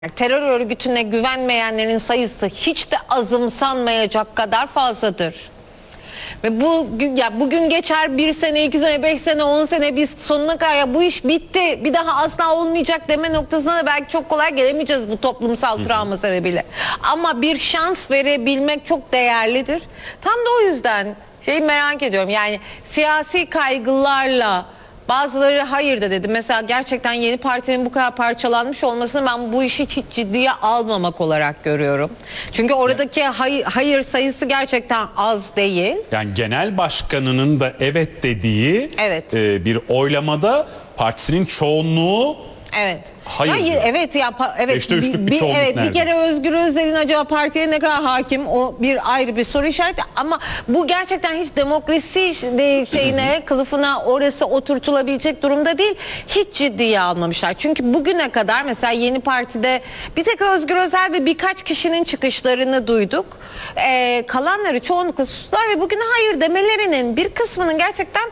Terör örgütüne güvenmeyenlerin sayısı hiç de azımsanmayacak kadar fazladır. Ve bugün geçer 1 sene, 2 sene, 5 sene, 10 sene biz sonuna kadar ya bu iş bitti, bir daha asla olmayacak deme noktasına da belki çok kolay gelemeyeceğiz bu toplumsal travma sebebiyle. Ama bir şans verebilmek çok değerlidir. Tam da o yüzden şeyi merak ediyorum, yani siyasi kaygılarla bazıları hayır da dedi. Mesela gerçekten Yeni Parti'nin bu kadar parçalanmış olmasını ben bu işi hiç ciddiye almamak olarak görüyorum. Çünkü oradaki hayır sayısı gerçekten az değil. Yani genel başkanının da evet dediği Evet. Bir oylamada partisinin çoğunluğu Evet. hayır. Evet ya evet. 5'te 3'lük bir çoğunluk evet, bir neredeyse. kere Özgür Özel'in acaba partiye ne kadar hakim, o bir ayrı bir soru işareti, ama bu gerçekten hiç demokrasi şeyine, kılıfına orası oturtulabilecek durumda değil. Hiç ciddiye almamışlar. Çünkü bugüne kadar mesela Yeni Parti'de bir tek Özgür Özel ve birkaç kişinin çıkışlarını duyduk. Kalanları çoğunlukla sustular ve bugün hayır demelerinin bir kısmının gerçekten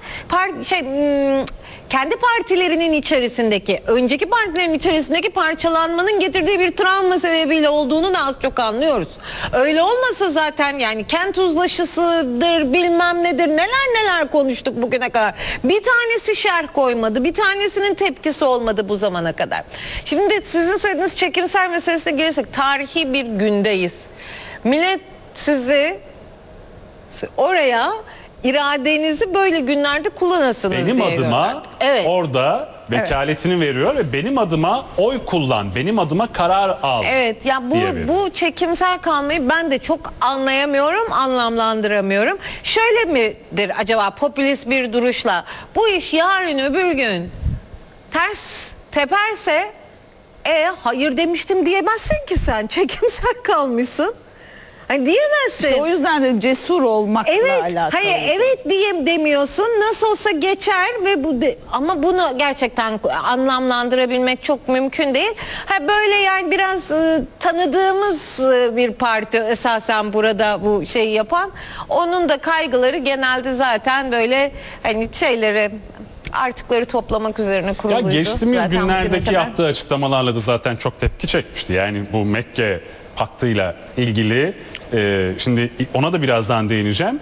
kendi partilerinin içerisindeki, önceki partilerin içerisindeki parçalanmanın getirdiği bir travma sebebiyle olduğunu da az çok anlıyoruz. Öyle olmasa zaten yani kent uzlaşısıdır, bilmem nedir, neler konuştuk bugüne kadar. Bir tanesi şerh koymadı, bir tanesinin tepkisi olmadı bu zamana kadar. Şimdi sizin söylediğiniz çekimsel meselesine gelirsek, tarihi bir gündeyiz. Millet sizi oraya, iradenizi böyle günlerde kullanasınız benim diye adıma evet. orada vekaletini veriyor ve benim adıma oy kullan, benim adıma karar al. Evet ya bu çekimsel kalmayı ben de çok anlayamıyorum, anlamlandıramıyorum. Şöyle midir acaba popülist bir duruşla bu iş yarın öbür gün ters teperse hayır demiştim diyemezsin ki, sen çekimsel kalmışsın. Hani diyemezsin. İşte o yüzden de cesur olmakla alakalı. Hayır, evet demiyorsun. Nasıl olsa geçer ve ama bunu gerçekten anlamlandırabilmek çok mümkün değil. Böyle yani biraz tanıdığımız bir parti esasen burada bu şeyi yapan. Onun da kaygıları genelde zaten böyle hani şeyleri, artıkları toplamak üzerine kuruluydu. Ya geçtiğimiz zaten günlerdeki yaptığı açıklamalarla da zaten çok tepki çekmişti. Yani bu Mekke paktıyla ilgili şimdi ona da birazdan değineceğim.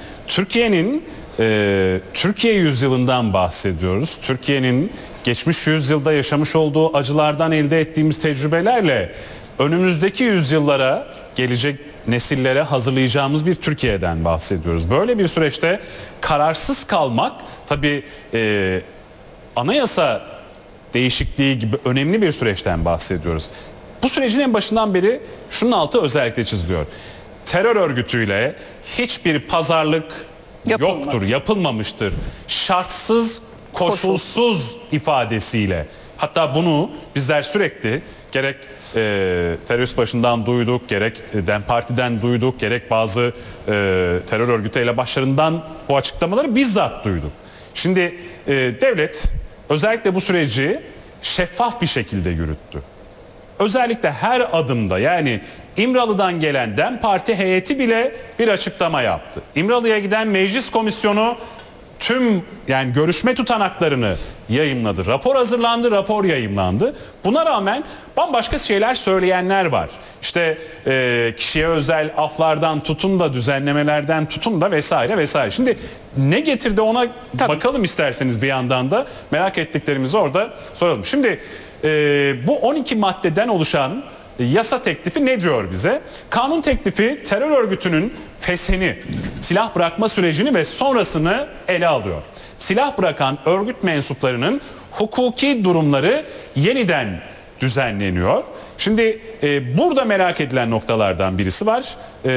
Türkiye yüzyılından bahsediyoruz. Türkiye'nin geçmiş yüzyılda yaşamış olduğu acılardan elde ettiğimiz tecrübelerle önümüzdeki yüzyıllara, gelecek nesillere hazırlayacağımız bir Türkiye'den bahsediyoruz. Böyle bir süreçte kararsız kalmak tabii anayasa değişikliği gibi önemli bir süreçten bahsediyoruz. Bu sürecin en başından beri şunun altı özellikle çiziliyor. Terör örgütüyle hiçbir pazarlık yoktur, yapılmamıştır. Şartsız, koşulsuz ifadesiyle. Hatta bunu bizler sürekli gerek terörist başından duyduk, gerek DEM Parti'den duyduk, gerek bazı terör örgütü elebaşlarından bu açıklamaları bizzat duyduk. Şimdi devlet özellikle bu süreci şeffaf bir şekilde yürüttü. Özellikle her adımda, yani İmralı'dan gelen DEM Parti heyeti bile bir açıklama yaptı. İmralı'ya giden meclis komisyonu tüm yani görüşme tutanaklarını yayımladı. Rapor hazırlandı, rapor yayımlandı. Buna rağmen bambaşka şeyler söyleyenler var. İşte kişiye özel aflardan tutun da, düzenlemelerden tutun da vesaire vesaire. Şimdi ne getirdi ona bakalım isterseniz, bir yandan da merak ettiklerimizi orada soralım. Şimdi bu 12 maddeden oluşan yasa teklifi ne diyor bize? Kanun teklifi terör örgütünün feshini, silah bırakma sürecini ve sonrasını ele alıyor. Silah bırakan örgüt mensuplarının hukuki durumları yeniden düzenleniyor. Şimdi burada merak edilen noktalardan birisi var.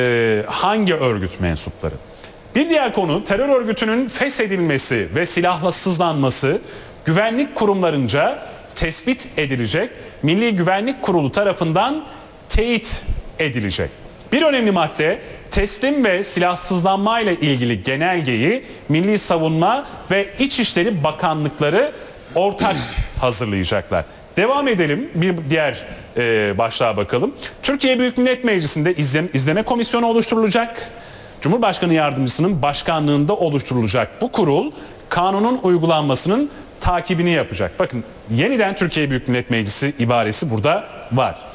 Hangi örgüt mensupları? Bir diğer konu, terör örgütünün feshedilmesi ve silahsızlanması güvenlik kurumlarınca tespit edilecek, Milli Güvenlik Kurulu tarafından teyit edilecek. Bir önemli madde, teslim ve silahsızlanma ile ilgili genelgeyi Milli Savunma ve İçişleri Bakanlıkları ortak hazırlayacaklar. Devam edelim, bir diğer başlığa bakalım. Türkiye Büyük Millet Meclisi'nde izleme komisyonu oluşturulacak. Cumhurbaşkanı Yardımcısının başkanlığında oluşturulacak bu kurul, kanunun uygulanmasının takibini yapacak. Bakın, yeniden Türkiye Büyük Millet Meclisi ibaresi burada var.